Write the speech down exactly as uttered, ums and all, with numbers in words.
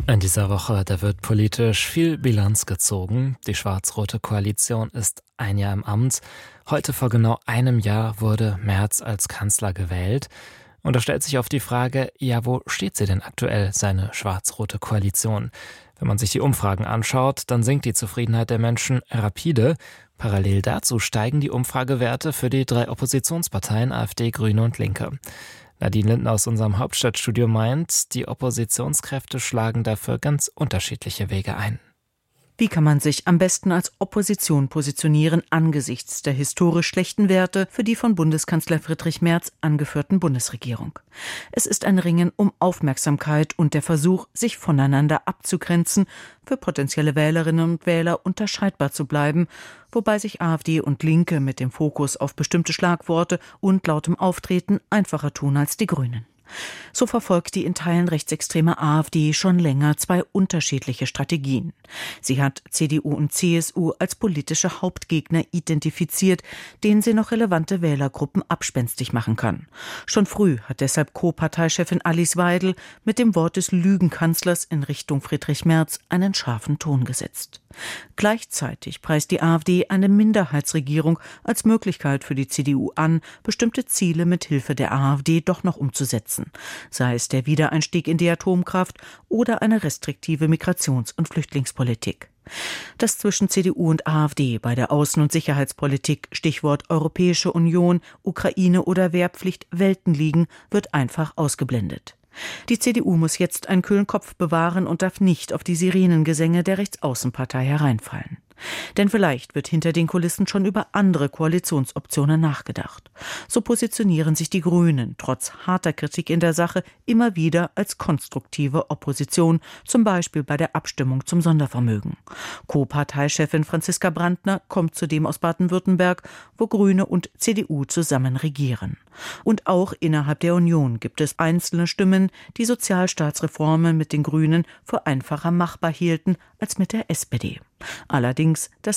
In dieser Woche, da wird politisch viel Bilanz gezogen. Die schwarz-rote Koalition ist ein Jahr im Amt. Heute vor genau einem Jahr wurde Merz als Kanzler gewählt. Und da stellt sich oft die Frage, ja, wo steht sie denn aktuell, seine schwarz-rote Koalition? Wenn man sich die Umfragen anschaut, dann sinkt die Zufriedenheit der Menschen rapide. Parallel dazu steigen die Umfragewerte für die drei Oppositionsparteien AfD, Grüne und Linke. Nadine Linden aus unserem Hauptstadtstudio meint, die Oppositionskräfte schlagen dafür ganz unterschiedliche Wege ein. Wie kann man sich am besten als Opposition positionieren angesichts der historisch schlechten Werte für die von Bundeskanzler Friedrich Merz angeführten Bundesregierung? Es ist ein Ringen um Aufmerksamkeit und der Versuch, sich voneinander abzugrenzen, für potenzielle Wählerinnen und Wähler unterscheidbar zu bleiben, wobei sich AfD und Linke mit dem Fokus auf bestimmte Schlagworte und lautem Auftreten einfacher tun als die Grünen. So verfolgt die in Teilen rechtsextreme AfD schon länger zwei unterschiedliche Strategien. Sie hat C D U und C S U als politische Hauptgegner identifiziert, denen sie noch relevante Wählergruppen abspenstig machen kann. Schon früh hat deshalb Co-Parteichefin Alice Weidel mit dem Wort des Lügenkanzlers in Richtung Friedrich Merz einen scharfen Ton gesetzt. Gleichzeitig preist die AfD eine Minderheitsregierung als Möglichkeit für die C D U an, bestimmte Ziele mit Hilfe der AfD doch noch umzusetzen, sei es der Wiedereinstieg in die Atomkraft oder eine restriktive Migrations- und Flüchtlingspolitik. Dass zwischen C D U und AfD bei der Außen- und Sicherheitspolitik, Stichwort Europäische Union, Ukraine oder Wehrpflicht, Welten liegen, wird einfach ausgeblendet. Die C D U muss jetzt einen kühlen Kopf bewahren und darf nicht auf die Sirenengesänge der Rechtsaußenpartei hereinfallen. Denn vielleicht wird hinter den Kulissen schon über andere Koalitionsoptionen nachgedacht. So positionieren sich die Grünen trotz harter Kritik in der Sache immer wieder als konstruktive Opposition, zum Beispiel bei der Abstimmung zum Sondervermögen. Co-Parteichefin Franziska Brandner kommt zudem aus Baden-Württemberg, wo Grüne und C D U zusammen regieren. Und auch innerhalb der Union gibt es einzelne Stimmen, die Sozialstaatsreformen mit den Grünen für einfacher machbar hielten als mit der S P D. Allerdings das